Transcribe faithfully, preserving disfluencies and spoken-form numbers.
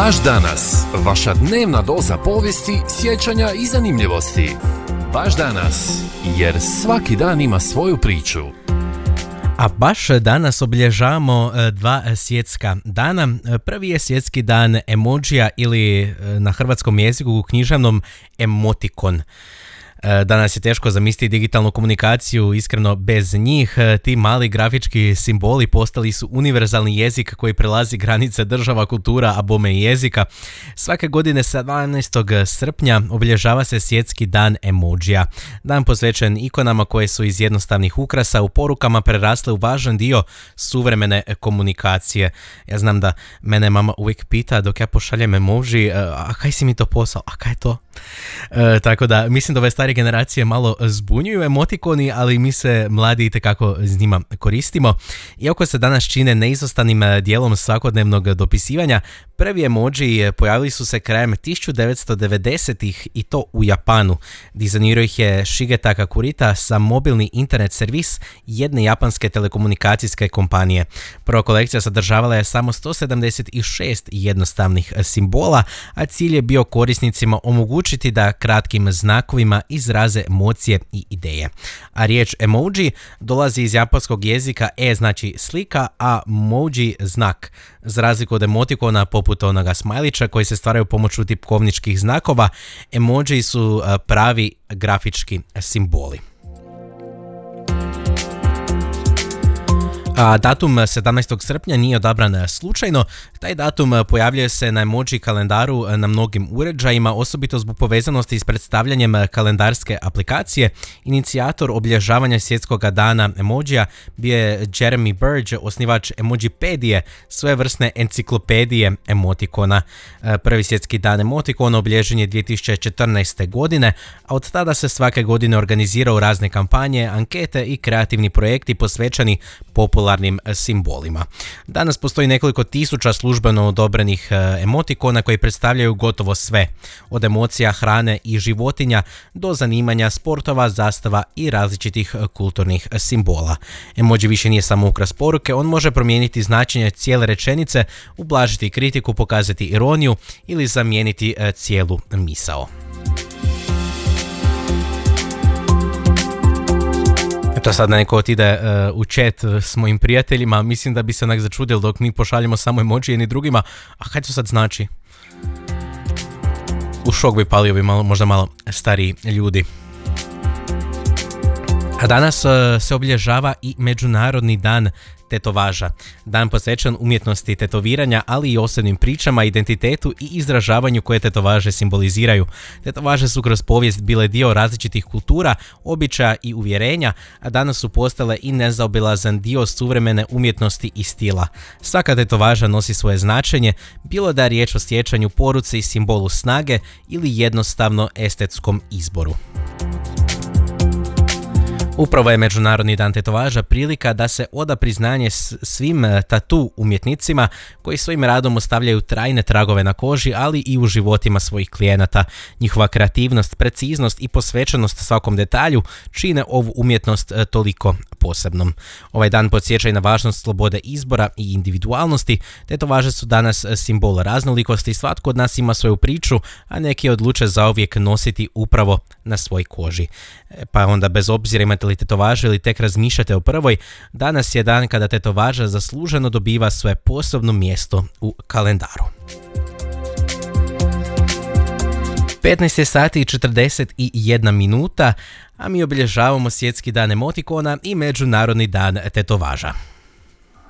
Baš danas, vaša dnevna doza povijesti, sjećanja i zanimljivosti. Baš danas, jer svaki dan ima svoju priču. A baš danas obilježavamo dva svjetska dana. Prvi je svjetski dan emojija ili na hrvatskom jeziku u književnom emotikon. Danas je teško zamisliti digitalnu komunikaciju iskreno bez njih. Ti mali grafički simboli postali su univerzalni jezik koji prelazi granice država, kultura, a bome i jezika. Svake godine sedamnaestog srpnja obilježava se svjetski dan emojija. Dan posvećen ikonama koje su iz jednostavnih ukrasa u porukama prerasle u važan dio suvremene komunikacije. Ja znam da mene mama uvijek pita dok ja pošaljem emoji, a kaj si mi to poslao, a kaj je to? E, tako da mislim da ove stare generacije malo zbunjuju emotikoni, ali mi se mladi itekako s njima koristimo. Iako se danas čine neizostavnim dijelom svakodnevnog dopisivanja, prvi emoji pojavili su se krajem tisuću devetsto devedesetih i to u Japanu. Dizajnirao ih je Shigeta Kakurita sa mobilni internet servis jedne japanske telekomunikacijske kompanije. Prva kolekcija sadržavala je samo sto sedamdeset šest jednostavnih simbola, a cilj je bio korisnicima omogućiti da kratkim znakovima izraze emocije i ideje. A riječ emoji dolazi iz japanskog jezika e znači slika, a moji znak. Za razliku od emotikona poput onoga smajlića koji se stvaraju pomoću tipkovničkih znakova, emoji su pravi grafički simboli. A datum sedamnaestog srpnja nije odabran slučajno. Taj datum pojavljuje se na emoji kalendaru na mnogim uređajima, osobito zbog povezanosti s predstavljanjem kalendarske aplikacije. Inicijator obilježavanja svjetskog dana emojija bio je Jeremy Burge, osnivač Emojipedije, svojevrsne enciklopedije emotikona. Prvi svjetski dan emotikona obilježen je dvije tisuće četrnaeste. godine, a od tada se svake godine organizirao razne kampanje, ankete i kreativni projekti posvećeni popularnim simbolima. Danas postoji nekoliko tisuća službeno odobrenih emotikona koji predstavljaju gotovo sve, od emocija, hrane i životinja do zanimanja, sportova, zastava i različitih kulturnih simbola. Emoji više nije samo ukras poruke, on može promijeniti značenje cijele rečenice, ublažiti kritiku, pokazati ironiju ili zamijeniti cijelu misao. To sad neko otide uh, u chat s mojim prijateljima, mislim da bi se onak začudili dok mi pošaljemo samo emoji jedni drugima, a kaj to sad znači? U šok bi palio bi malo, možda malo stariji ljudi. A danas uh, se obilježava i Međunarodni dan tetovaža. Dan posvećen umjetnosti tetoviranja, ali i osobnim pričama, identitetu i izražavanju koje tetovaže simboliziraju. Tetovaže su kroz povijest bile dio različitih kultura, običaja i uvjerenja, a danas su postale i nezaobilazan dio suvremene umjetnosti i stila. Svaka tetovaža nosi svoje značenje, bilo da je riječ o stječanju poruci i simbolu snage ili jednostavno estetskom izboru. Upravo je Međunarodni dan tetovaža prilika da se oda priznanje svim tatu umjetnicima koji svojim radom ostavljaju trajne tragove na koži, ali i u životima svojih klijenata. Njihova kreativnost, preciznost i posvećenost svakom detalju čine ovu umjetnost toliko posebnom. Ovaj dan podsjeća i na važnost slobode izbora i individualnosti. Tetovaže su danas simbol raznolikosti, svatko od nas ima svoju priču, a neki odluče zauvijek nositi upravo na svoj koži. Pa onda bez obzira imate li tetovaže ili tek razmišljate o prvoj, danas je dan kada tetovaža zasluženo dobiva svoje posebno mjesto u kalendaru. petnaest sati i četrdeset jedna minuta, a mi obilježavamo svjetski dan emotikona i Međunarodni dan tetovaža.